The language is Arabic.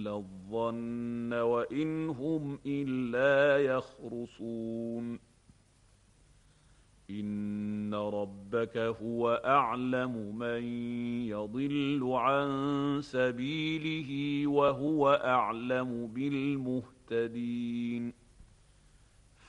الظن وإن هم إلا يخرصون إن ربك هو أعلم من يضل عن سبيله وهو أعلم بالمهتدين